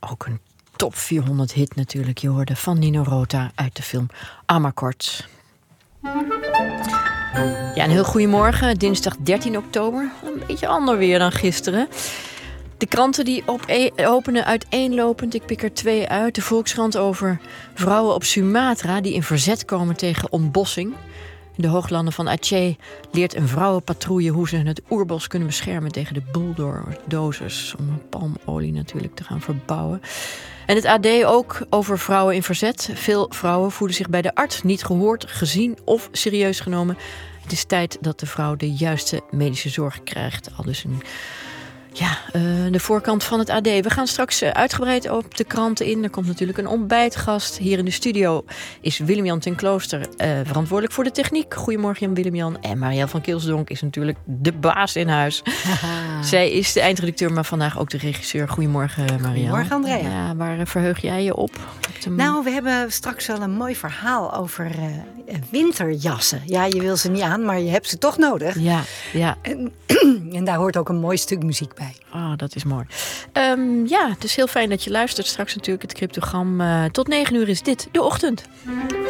ook een top 400 hit natuurlijk. Je hoorde van Nino Rota uit de film Amarcord. Ja, een heel goedemorgen. Dinsdag 13 oktober. Een beetje ander weer dan gisteren. De kranten die openen uiteenlopend. Ik pik er 2 uit. De Volkskrant over vrouwen op Sumatra die in verzet komen tegen ontbossing. In de hooglanden van Aceh leert een vrouwenpatrouille hoe ze het oerbos kunnen beschermen tegen de bulldozers. Om palmolie natuurlijk te gaan verbouwen. En het AD ook over vrouwen in verzet. Veel vrouwen voelen zich bij de arts niet gehoord, gezien of serieus genomen. Het is tijd dat de vrouw de juiste medische zorg krijgt. Al dus de voorkant van het AD. We gaan straks uitgebreid op de kranten in. Er komt natuurlijk een ontbijtgast. Hier in de studio is Willem-Jan ten Klooster verantwoordelijk voor de techniek. Goedemorgen Willem-Jan. En Marielle van Kilsdonk is natuurlijk de baas in huis. Zij is de eindredacteur, maar vandaag ook de regisseur. Goedemorgen Marielle. Goedemorgen Andrea. Ja, waar verheug jij je op? Nou, we hebben straks wel een mooi verhaal over winterjassen. Ja, je wil ze niet aan, maar je hebt ze toch nodig. Ja. En daar hoort ook een mooi stuk muziek bij. Ah, dat is mooi. Het is heel fijn dat je luistert. Straks natuurlijk het cryptogram. Tot 9 uur is dit De Ochtend.